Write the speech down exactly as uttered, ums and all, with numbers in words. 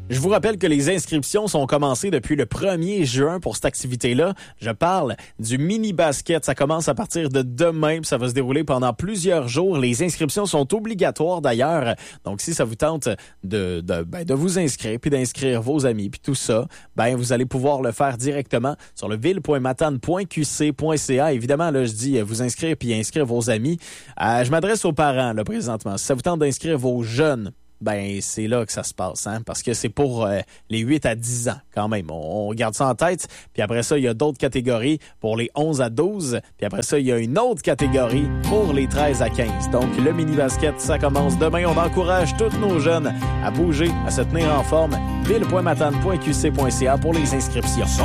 Je vous rappelle que les inscriptions sont commencées depuis le premier juin pour cette activité-là. Je parle du mini-basket. Ça commence à partir de demain, puis ça va se dérouler pendant plusieurs jours. Les inscriptions sont obligatoires d'ailleurs. Donc, si ça vous tente de, de, ben, de vous inscrire, puis d'inscrire vos amis, puis tout ça, ben vous allez pouvoir le faire directement sur le ville point matane point q c point c a. Évidemment, là, je dis vous inscrire puis inscrire vos amis. Euh, je m'adresse aux parents, là, présentement. Si ça vous tente d'inscrire vos jeunes, ben c'est là que ça se passe, hein, parce que c'est pour euh, les huit à dix ans quand même. On, on garde ça en tête. Puis après ça, il y a d'autres catégories pour les onze à douze. Puis après ça, il y a une autre catégorie pour les treize à quinze. Donc le mini-basket, ça commence demain. On encourage tous nos jeunes à bouger, à se tenir en forme. ville point matane point q c point c a pour les inscriptions.